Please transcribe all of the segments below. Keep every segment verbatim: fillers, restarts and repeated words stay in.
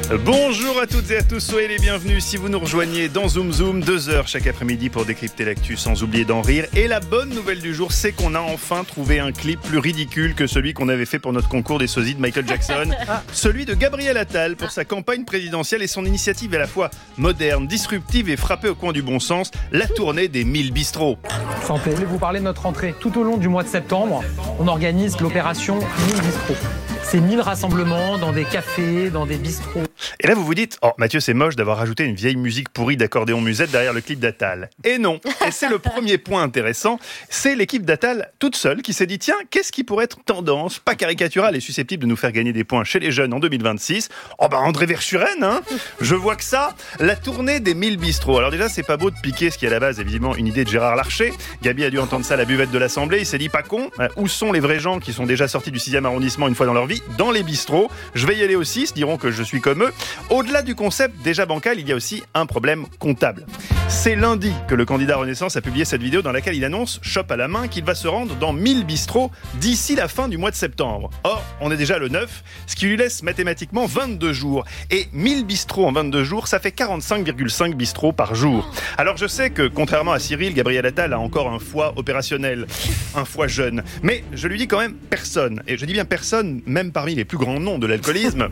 Bonjour à toutes et à tous, soyez les bienvenus si vous nous rejoignez dans Zoom Zoom, deux heures chaque après-midi pour décrypter l'actu sans oublier d'en rire. Et la bonne nouvelle du jour, c'est qu'on a enfin trouvé un clip plus ridicule que celui qu'on avait fait pour notre concours des sosies de Michael Jackson. Celui de Gabriel Attal pour sa campagne présidentielle et son initiative à la fois moderne, disruptive et frappée au coin du bon sens, la tournée des mille bistrots. Santé, je vais vous parler de notre rentrée. Tout au long du mois de septembre, on organise l'opération mille bistrots. C'est mille rassemblements dans des cafés, dans des bistrots. Et là, vous vous dites, oh Mathieu, c'est moche d'avoir rajouté une vieille musique pourrie d'accordéon musette derrière le clip d'Attal. Et non, et c'est le premier point intéressant, c'est l'équipe d'Attal toute seule qui s'est dit, tiens, qu'est-ce qui pourrait être tendance, pas caricatural et susceptible de nous faire gagner des points chez les jeunes en deux mille vingt-six? Oh bah André Verschuren, hein. Je vois que ça, la tournée des mille bistrots. Alors déjà, c'est pas beau de piquer ce qui à la base est évidemment une idée de Gérard Larcher. Gabi a dû entendre ça à la buvette de l'Assemblée, il s'est dit, pas con, où sont les vrais gens qui sont déjà sortis du sixième arrondissement une fois dans leur vie? Dans les bistrots. Je vais y aller aussi, se diront que je suis comme eux. Au-delà du concept déjà bancal, il y a aussi un problème comptable. C'est lundi que le candidat Renaissance a publié cette vidéo dans laquelle il annonce, chope à la main, qu'il va se rendre dans mille bistrots d'ici la fin du mois de septembre. Or, on est déjà le neuf, ce qui lui laisse mathématiquement vingt-deux jours. Et mille bistrots en vingt-deux jours, ça fait quarante-cinq virgule cinq bistrots par jour. Alors je sais que, contrairement à Cyril, Gabriel Attal a encore un foie opérationnel, un foie jeune. Mais je lui dis quand même personne, et je dis bien personne, même parmi les plus grands noms de l'alcoolisme.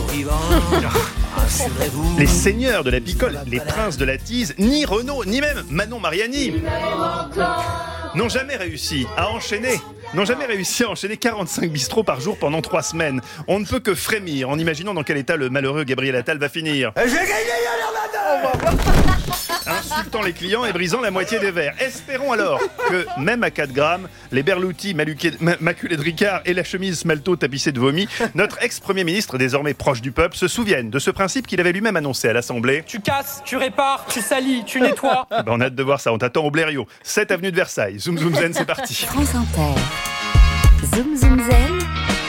Les seigneurs de la picole, les princes de la tease, ni Renaud, ni même Manon Mariani n'ont jamais réussi à enchaîner n'ont jamais réussi à enchaîner quarante-cinq bistrots par jour pendant trois semaines. On ne peut que frémir en imaginant dans quel état le malheureux Gabriel Attal va finir. J'ai gagné, insultant les clients et brisant la moitié des verres. Espérons alors que, même à quatre grammes, les berloutis maluqués, ma, maculés de Ricard et la chemise smalto tapissée de vomi, notre ex-premier ministre, désormais proche du peuple, se souviennent de ce principe qu'il avait lui-même annoncé à l'Assemblée. Tu casses, tu répares, tu salis, tu nettoies. Ben on a hâte de voir ça, on t'attend au Blériot. sept avenue de Versailles. Zoom Zoom Zen, c'est parti. France Inter. Zoom Zoom Zen.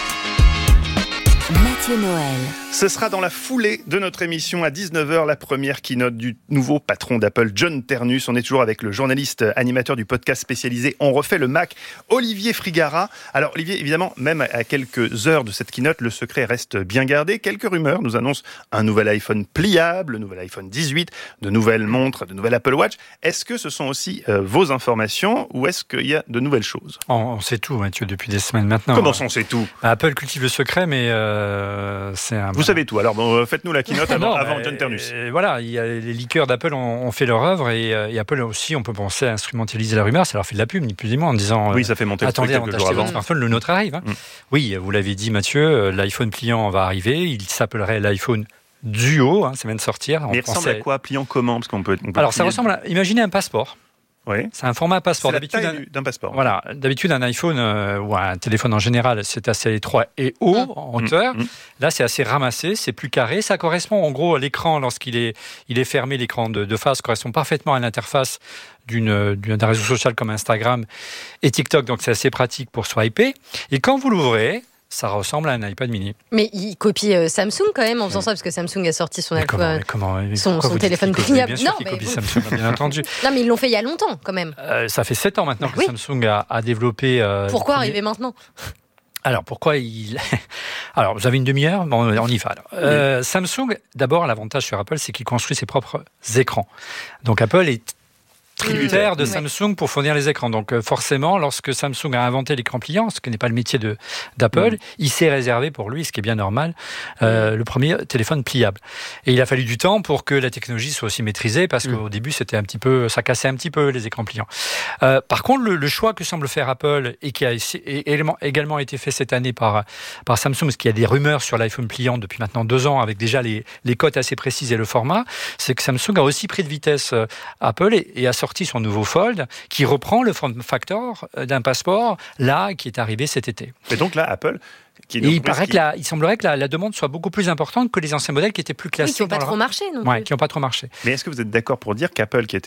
Mathieu Noël. Ce sera dans la foulée de notre émission à dix-neuf heures, la première keynote du nouveau patron d'Apple, John Ternus. On est toujours avec le journaliste animateur du podcast spécialisé On refait le Mac, Olivier Frigara. Alors Olivier, évidemment, même à quelques heures de cette keynote, le secret reste bien gardé. Quelques rumeurs nous annoncent un nouvel iPhone pliable, un nouvel iPhone dix-huit, de nouvelles montres, de nouvelles Apple Watch. Est-ce que ce sont aussi euh, vos informations ou est-ce qu'il y a de nouvelles choses? On, on sait tout, Mathieu, depuis des semaines maintenant. Comment ça, on sait tout? Apple cultive le secret, mais euh, c'est un... Vous savez tout. Alors, bon, faites-nous la keynote avant, non, avant bah, John Ternus. Euh, voilà, il y a les liqueurs d'Apple ont, ont fait leur œuvre et, euh, et Apple aussi, on peut penser à instrumentaliser la rumeur. Ça leur fait de la pub, ni plus ni moins, en disant... Euh, oui, ça fait monter le attendez, truc quelques jours avant. Votre smartphone, le nôtre arrive. Hein. Mm. Oui, vous l'avez dit, Mathieu, euh, l'iPhone pliant va arriver. Il s'appellerait l'iPhone Duo. Hein, ça vient de sortir. Mais il ressemble à quoi? Pliant comment? Parce qu'on peut, on peut Alors, plier... ça ressemble à... Imaginez un passeport. Oui. C'est un format passeport. C'est la d'habitude, taille d'un passeport. Voilà. D'habitude, un iPhone euh, ou un téléphone en général, c'est assez étroit et haut mmh. en hauteur. Mmh. Là, c'est assez ramassé, c'est plus carré. Ça correspond, en gros, à l'écran, lorsqu'il est, il est fermé, l'écran de, de face correspond parfaitement à l'interface d'une, d'un réseau social comme Instagram et TikTok. Donc, c'est assez pratique pour swiper. Et quand vous l'ouvrez, ça ressemble à un iPad mini. Mais il copie euh, Samsung quand même en faisant oui. ça, parce que Samsung a sorti son, comment, alpha, comment, son, son téléphone pliable. Bien sûr qu'il copie Samsung, bien entendu. Non, mais ils l'ont fait il y a longtemps quand même. Euh, ça fait sept ans maintenant que oui. Samsung a, a développé... Euh, Pourquoi premier... arriver maintenant ? Alors, pourquoi il... Alors, vous avez une demi-heure, bon, on y va. Alors. Euh, oui. Samsung, d'abord, l'avantage sur Apple, c'est qu'il construit ses propres écrans. Donc, Apple est tributaire de Samsung pour fournir les écrans. Donc forcément, lorsque Samsung a inventé l'écran pliant, ce qui n'est pas le métier de, d'Apple, mmh. il s'est réservé pour lui, ce qui est bien normal, euh, le premier téléphone pliable. Et il a fallu du temps pour que la technologie soit aussi maîtrisée, parce mmh. qu'au début, c'était un petit peu, ça cassait un petit peu les écrans pliants. Euh, par contre, le, le choix que semble faire Apple, et qui a également été fait cette année par, par Samsung, parce qu'il y a des rumeurs sur l'iPhone pliant depuis maintenant deux ans, avec déjà les, les cotes assez précises et le format, c'est que Samsung a aussi pris de vitesse euh, Apple et, et a sorti son nouveau Fold qui reprend le form factor d'un passeport là qui est arrivé cet été. Et donc là, Apple... Qui et il, paraît qui... que la, il semblerait que la, la demande soit beaucoup plus importante que les anciens modèles qui étaient plus classés. Oui, qui n'ont pas leur... trop marché. Non ouais, qui n'ont pas trop marché. Mais est-ce que vous êtes d'accord pour dire qu'Apple, qui a